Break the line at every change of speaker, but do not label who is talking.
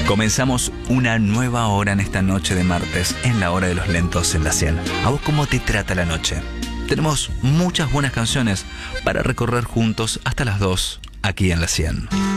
Comenzamos una nueva hora en esta noche de martes, en la hora de los lentos en la 100. ¿A vos cómo te trata la noche? Tenemos muchas buenas canciones para recorrer juntos hasta las 2 aquí en la 100.